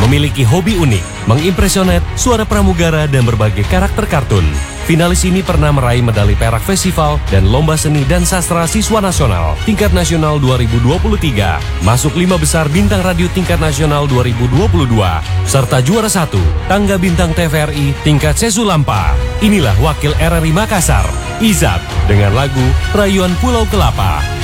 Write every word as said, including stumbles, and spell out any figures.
Memiliki hobi unik, mengimpresionet, suara pramugara, dan berbagai karakter kartun. Finalis ini pernah meraih medali perak festival dan lomba seni dan sastra siswa nasional tingkat nasional dua ribu dua puluh tiga, masuk lima besar bintang radio tingkat nasional dua ribu dua puluh dua, serta juara satu tangga bintang T V R I tingkat Sesulampa. Inilah wakil R R I Makassar, Izat, dengan lagu Rayuan Pulau Kelapa.